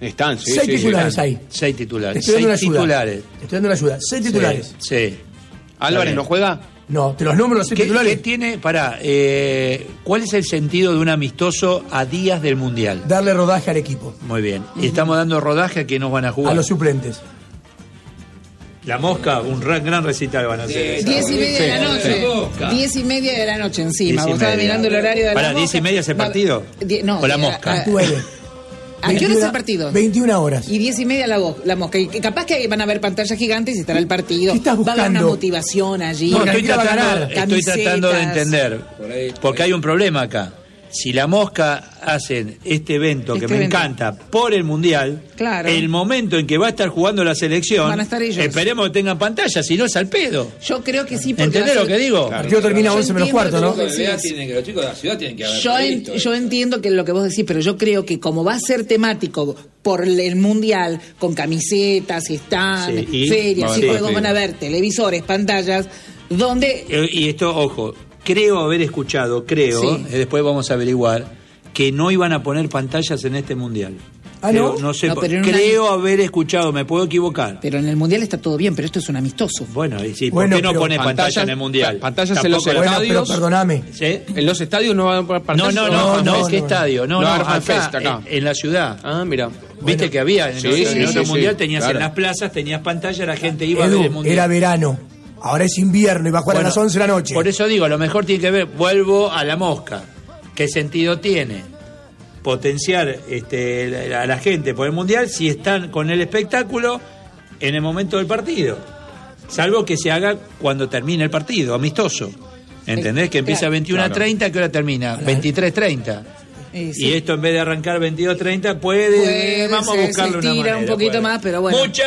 Están, sí. 6 titulares hay. 6 titulares. Estoy dando una ayuda. Titulares. Estoy dando una ayuda. 6 titulares. Sí. ¿Álvarez no juega? No, te los nombro los 6 titulares. ¿Qué tiene? ¿Cuál es el sentido de un amistoso a días del Mundial? Darle rodaje al equipo. Muy bien. Y estamos dando rodaje a quienes van a jugar. A los suplentes. La Mosca, un gran recital van a hacer. 10:30 de la noche. 10:30 de la noche encima. Vos estabas mirando el horario de la Para Mosca. 10:30 ese partido. No. Con la Mosca. ¿A qué hora es el partido? 21 horas. Y 10:30 la Mosca. Y capaz que van a haber pantallas gigantes y estará el partido. ¿Qué estás Va a haber una buscando? motivación allí. No, estoy tratando de Camisetas. entender. Porque hay un problema acá. Si la Mosca hacen este evento que me encanta por el Mundial, claro, el momento en que va a estar jugando la selección, van a estar ellos. Esperemos que tengan pantalla, si no es al pedo. Yo creo que sí. ¿Entendés lo que digo? El partido termina 11 menos cuarto, ¿no? Los chicos de la ciudad tienen que haber Yo entiendo que lo que vos decís, pero yo creo que como va a ser temático por el Mundial, con camisetas, están, ferias, y luego van a ver televisores, pantallas, donde... Y esto, ojo, creo haber escuchado, después vamos a averiguar, que no iban a poner pantallas en este Mundial. ¿Ah, no? No sé, No, pero creo haber escuchado, me puedo equivocar. Pero en el Mundial está todo bien, pero esto es un amistoso. Bueno, y sí, Bueno, ¿por qué no pero pone pantalla en el Mundial? Pantallas en los Tampoco- estadios. Bueno, pero perdóname. ¿Sí? ¿En los estadios no van a poner pantallas? No, ¿qué estadio? No, Arman acá, Fest, acá. en la ciudad. Ah, mira. Viste que había, en el otro Mundial tenías claro. en las plazas, tenías pantalla, la gente iba a ver el Edu, Mundial. era verano. Ahora es invierno y va a jugar a las 11 de la noche. Por eso digo, a lo mejor tiene que ver, vuelvo a la Mosca. ¿Qué sentido tiene potenciar a la gente por el Mundial si están con el espectáculo en el momento del partido? Salvo que se haga cuando termine el partido, amistoso. ¿Entendés? Que empieza a 21:30, ¿qué hora termina? 23:30. Y esto en vez de arrancar 22:30 puede vamos a buscarle una se tira manera. un poquito más, pero bueno.